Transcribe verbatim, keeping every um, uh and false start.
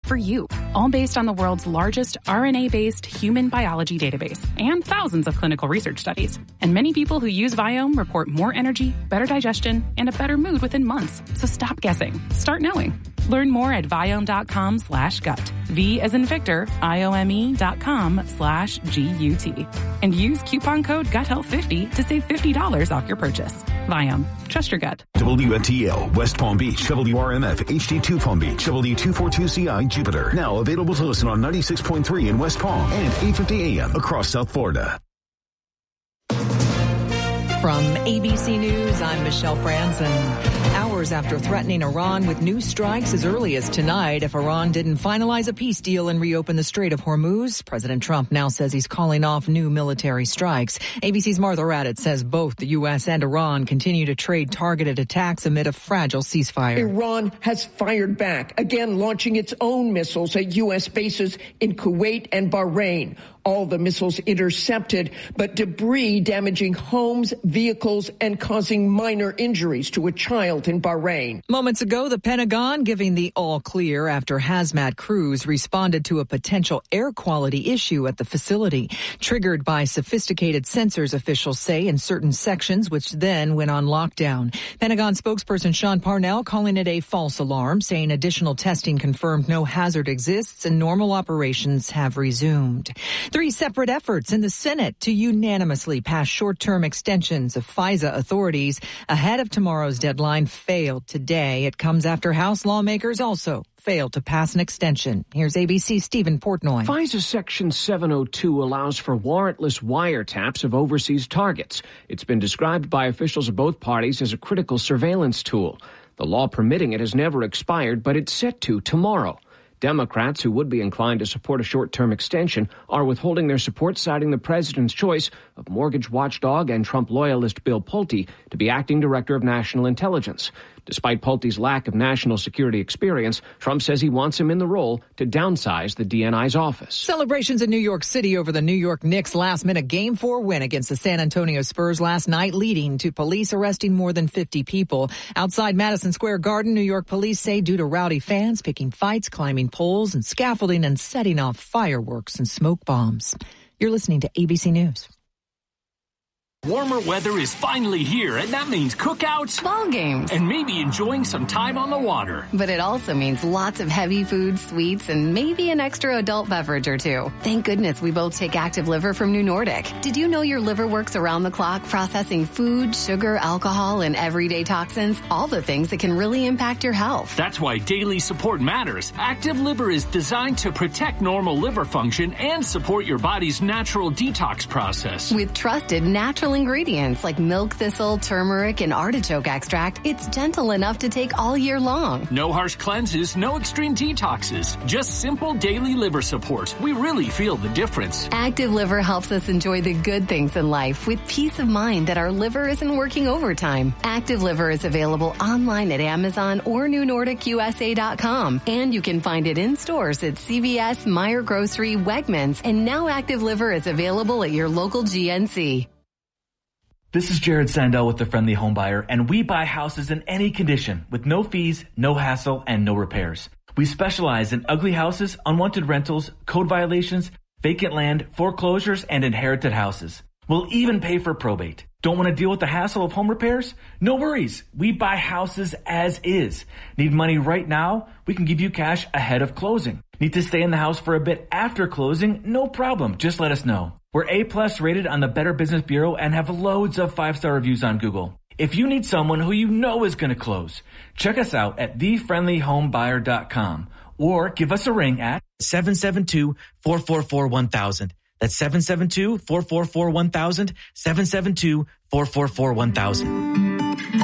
for you, all based on the world's largest R N A-based human biology database and thousands of clinical research studies. And many people who use Viome report more energy, better digestion, and a better mood within months. So stop guessing. Start knowing. Learn more at Viome.com slash gut. V as in Victor, I-O-M-E dot com slash G-U-T. And use coupon code Gut Health fifty to save fifty dollars off your purchase. Viome. Trust your gut. W N T L, West Palm Beach, W R M F, H D two Palm Beach, W two forty-two C I, Jupiter. Now available to listen on ninety-six point three in West Palm and eight fifty A M across South Florida. From A B C News, I'm Michelle Franzen. Hours after threatening Iran with new strikes as early as tonight if Iran didn't finalize a peace deal and reopen the Strait of Hormuz, President Trump now says he's calling off new military strikes. A B C's Martha Raddatz says both the U S and Iran continue to trade targeted attacks amid a fragile ceasefire. Iran has fired back, again launching its own missiles at U S bases in Kuwait and Bahrain. All the missiles intercepted, but debris damaging homes, vehicles, and causing minor injuries to a child in Bahrain. Moments ago, the Pentagon giving the all clear after hazmat crews responded to a potential air quality issue at the facility, triggered by sophisticated sensors, officials say, in certain sections, which then went on lockdown. Pentagon spokesperson Sean Parnell calling it a false alarm, saying additional testing confirmed no hazard exists and normal operations have resumed. Three separate efforts in the Senate to unanimously pass short-term extensions of FISA authorities ahead of tomorrow's deadline failed today. It comes after House lawmakers also failed to pass an extension. Here's A B C's Stephen Portnoy. FISA Section seven oh two allows for warrantless wiretaps of overseas targets. It's been described by officials of both parties as a critical surveillance tool. The law permitting it has never expired, but it's set to tomorrow. Democrats, who would be inclined to support a short-term extension, are withholding their support, citing the president's choice of mortgage watchdog and Trump loyalist Bill Pulte to be acting director of national intelligence. Despite Pulte's lack of national security experience, Trump says he wants him in the role to downsize the D N I's office. Celebrations in New York City over the New York Knicks' last-minute Game four win against the San Antonio Spurs last night, leading to police arresting more than fifty people. Outside Madison Square Garden, New York police say due to rowdy fans picking fights, climbing poles and scaffolding, and setting off fireworks and smoke bombs. You're listening to A B C News. Warmer weather is finally here, and that means cookouts, ball games, and maybe enjoying some time on the water. But it also means lots of heavy foods, sweets, and maybe an extra adult beverage or two. Thank goodness we both take Active Liver from New Nordic. Did you know your liver works around the clock processing food, sugar, alcohol, and everyday toxins? All the things that can really impact your health. That's why daily support matters. Active Liver is designed to protect normal liver function and support your body's natural detox process. With trusted natural ingredients like milk thistle, turmeric, and artichoke extract, it's gentle enough to take all year long. No harsh cleanses, no extreme detoxes, just simple daily liver support. We really feel the difference. Active Liver helps us enjoy the good things in life with peace of mind that our liver isn't working overtime. Active Liver is available online at Amazon or New Nordic U S A dot com, and you can find it in stores at C V S, Meijer Grocery, Wegmans, and now Active Liver is available at your local G N C. This is Jared Sandell with The Friendly Home Buyer, and we buy houses in any condition with no fees, no hassle, and no repairs. We specialize in ugly houses, unwanted rentals, code violations, vacant land, foreclosures, and inherited houses. We'll even pay for probate. Don't want to deal with the hassle of home repairs? No worries. We buy houses as is. Need money right now? We can give you cash ahead of closing. Need to stay in the house for a bit after closing? No problem. Just let us know. We're A-plus rated on the Better Business Bureau and have loads of five-star reviews on Google. If you need someone who you know is going to close, check us out at the friendly home buyer dot com or give us a ring at seven seven two, four four four, one thousand. That's seven seven two, four four four, one thousand, seven seven two, four four four, one thousand.